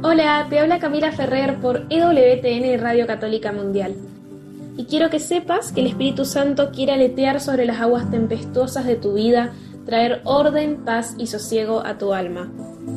Hola, te habla Camila Ferrer por EWTN Radio Católica Mundial. Y quiero que sepas que el Espíritu Santo quiere aletear sobre las aguas tempestuosas de tu vida, traer orden, paz y sosiego a tu alma.